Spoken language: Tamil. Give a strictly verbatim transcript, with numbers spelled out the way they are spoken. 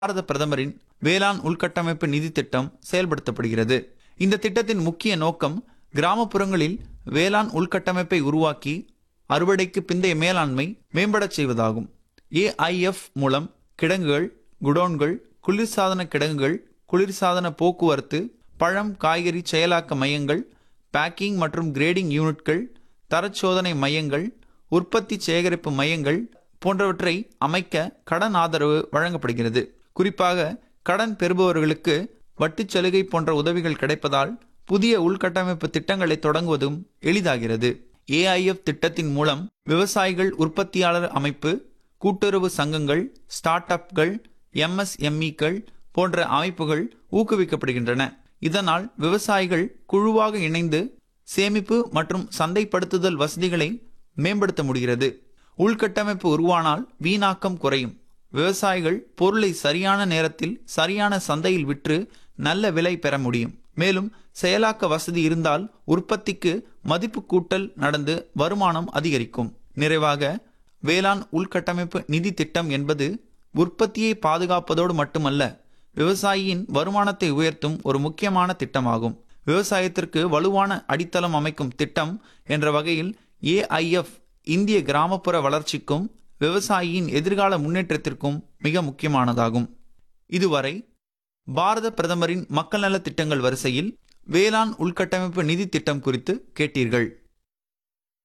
பாரத பிரதமரின் வேளாண் உள்கட்டமைப்பு நிதி திட்டம் செயல்படுத்தப்படுகிறது. இந்த திட்டத்தின் முக்கிய நோக்கம் கிராமப்புறங்களில் வேளாண் உள்கட்டமைப்பை உருவாக்கி அறுவடைக்கு பிந்தைய மேலாண்மை மேம்படச் செய்வதாகும். ஏஐஎஃப் மூலம் கிடங்குகள், குடோன்கள், குளிர்சாதன கிடங்குகள், குளிர்சாதன போக்குவரத்து, பழம் காய்கறி செயலாக்க மையங்கள், பேக்கிங் மற்றும் கிரேடிங் யூனிட்கள், தரச்சோதனை மையங்கள், உற்பத்தி சேகரிப்பு மையங்கள் போன்றவற்றை அமைக்க கடன் ஆதரவு வழங்கப்படுகிறது. குறிப்பாக கடன் பெறுபவர்களுக்கு வட்டிச் சலுகை போன்ற உதவிகள் கிடைப்பதால் புதிய உள்கட்டமைப்பு திட்டங்களை தொடங்குவதும் எளிதாகிறது. ஏஐஎஃப் திட்டத்தின் மூலம் விவசாயிகள், உற்பத்தியாளர் அமைப்பு, கூட்டுறவு சங்கங்கள், ஸ்டார்ட் அப்கள், எம்எஸ்எம்இக்கள் போன்ற அமைப்புகள் ஊக்குவிக்கப்படுகின்றன. இதனால் விவசாயிகள் குழுவாக இணைந்து சேமிப்பு மற்றும் சந்தைப்படுத்துதல் வசதிகளை மேம்படுத்த முடிகிறது. உள்கட்டமைப்பு உருவானால் வீணாக்கம் குறையும். விவசாயிகள் பொருளை சரியான நேரத்தில் சரியான சந்தையில் விற்று நல்ல விலை பெற முடியும். மேலும் செயலாக்க வசதி இருந்தால் உற்பத்திக்கு மதிப்பு கூட்டல் நடந்து வருமானம் அதிகரிக்கும். நிறைவாக, வேளாண் உள்கட்டமைப்பு நிதி திட்டம் என்பது உற்பத்தியை பாதுகாப்பதோடு மட்டுமல்ல, விவசாயியின் வருமானத்தை உயர்த்தும் ஒரு முக்கியமான திட்டமாகும். விவசாயத்திற்கு வலுவான அடித்தளம் அமைக்கும் திட்டம் என்ற வகையில் ஏஐஎஃப் இந்திய கிராமப்புற வளர்ச்சிக்கும் விவசாயியின் எதிர்கால முன்னேற்றத்திற்கும் மிக முக்கியமானதாகும். இதுவரை பாரத பிரதமரின் மக்கள் நல திட்டங்கள் வரிசையில் வேளாண் உள்கட்டமைப்பு நிதி திட்டம் குறித்து கேட்டீர்கள்.